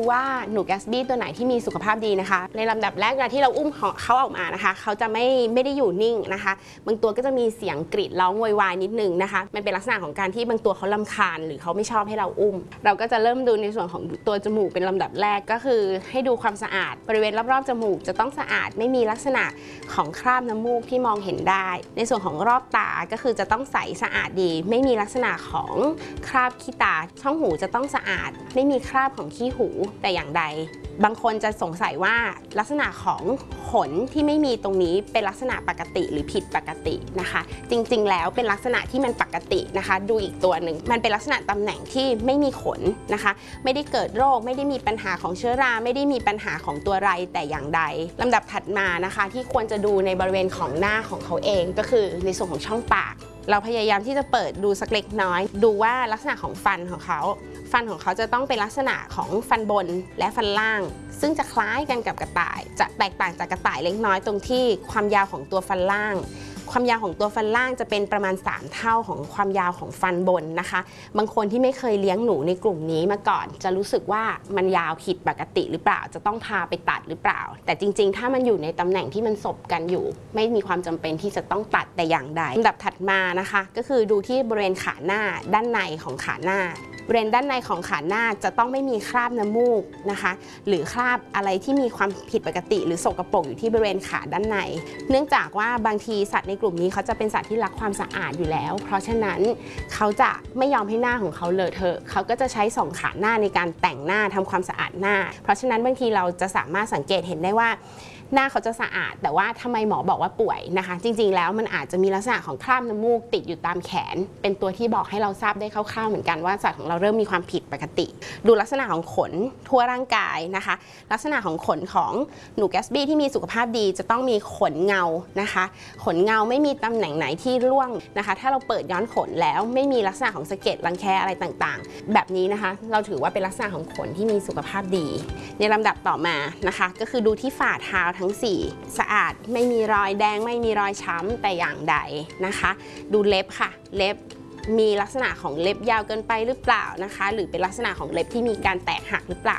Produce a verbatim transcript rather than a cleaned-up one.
ว่าหนูแกสบี้ตัวไหนที่มีสุขภาพดีนะคะในลำดับแรกเวลาที่เราอุ้มเขาออกมานะคะเขาจะไม่ไม่ได้อยู่นิ่งนะคะบางตัวก็จะมีเสียงกรีดร้องโวยวายนิดนึงนะคะมันเป็นลักษณะของการที่บางตัวเขารำคาญหรือเขาไม่ชอบให้เราอุ้มเราก็จะเริ่มดูในส่วนของตัวจมูกเป็นลำดับแรกก็คือให้ดูความสะอาดบริเวณรอบๆจมูกจะต้องสะอาดไม่มีลักษณะของคราบน้ำมูกที่มองเห็นได้ในส่วนของรอบตาก็คือจะต้องใสสะอาดดีไม่มีลักษณะของคราบขี้ตาช่องหูจะต้องสะอาดไม่มีคราบของขี้หูแต่อย่างใดบางคนจะสงสัยว่าลักษณะของขนที่ไม่มีตรงนี้เป็นลักษณะปกติหรือผิดปกตินะคะจริงๆแล้วเป็นลักษณะที่มันปกตินะคะดูอีกตัวหนึ่งมันเป็นลักษณะตำแหน่งที่ไม่มีขนนะคะไม่ได้เกิดโรคไม่ได้มีปัญหาของเชื้อราไม่ได้มีปัญหาของตัวไรแต่อย่างใดลำดับถัดมานะคะที่ควรจะดูในบริเวณของหน้าของเขาเองก็คือในส่วนของช่องปากเราพยายามที่จะเปิดดูสักเล็กน้อยดูว่าลักษณะของฟันของเขาฟันของเขาจะต้องเป็นลักษณะของฟันบนและฟันล่างซึ่งจะคล้ายกันกับกระต่ายจะแตกต่างจากกระต่ายเล็กน้อยตรงที่ความยาวของตัวฟันล่างความยาวของตัวฟันล่างจะเป็นประมาณสามเท่าของความยาวของฟันบนนะคะบางคนที่ไม่เคยเลี้ยงหนูในกลุ่มนี้มาก่อนจะรู้สึกว่ามันยาวผิดปกติหรือเปล่าจะต้องพาไปตัดหรือเปล่าแต่จริงๆถ้ามันอยู่ในตำแหน่งที่มันสบกันอยู่ไม่มีความจำเป็นที่จะต้องตัดแต่อย่างใดลำดับถัดมานะคะก็คือดูที่บริเวณขาหน้าด้านในของขาหน้าบริเวณด้านในของขาหน้าจะต้องไม่มีคราบน้ำมูกนะคะหรือคราบอะไรที่มีความผิดปกติหรือสกปรกอยู่ที่บริเวณขาด้านในเนื่องจากว่าบางทีสัตว์ในกลุ่มนี้เขาจะเป็นสัตว์ที่รักความสะอาดอยู่แล้วเพราะฉะนั้นเขาจะไม่ยอมให้หน้าของเขาเลอะเทอะเขาก็จะใช้สองขาหน้าในการแต่งหน้าทำความสะอาดหน้าเพราะฉะนั้นบางทีเราจะสามารถสังเกตเห็นได้ว่าหน้าเขาจะสะอาดแต่ว่าทำไมหมอบอกว่าป่วยนะคะจริงๆแล้วมันอาจจะมีลักษณะของคราบน้ำมูกติดอยู่ตามแขนเป็นตัวที่บอกให้เราทราบได้คร่าวๆเหมือนกันว่าสัตว์ของเราเริ่มมีความผิดปกติดูลักษณะของขนทั่วร่างกายนะคะลักษณะของขนของหนูแกสบี้ที่มีสุขภาพดีจะต้องมีขนเงานะคะขนเงาไม่มีตำแหน่งไหนที่ร่วงนะคะถ้าเราเปิดย้อนขนแล้วไม่มีลักษณะของสะเก็ดรังแคอะไรต่างๆแบบนี้นะคะเราถือว่าเป็นลักษณะของขนที่มีสุขภาพดีในลำดับต่อมานะคะก็คือดูที่ฝ่าเท้าทั้งสี่สะอาดไม่มีรอยแดงไม่มีรอยช้ำแต่อย่างใดนะคะดูเล็บค่ะเล็บมีลักษณะของเล็บยาวเกินไปหรือเปล่านะคะหรือเป็นลักษณะของเล็บที่มีการแตกหักหรือเปล่า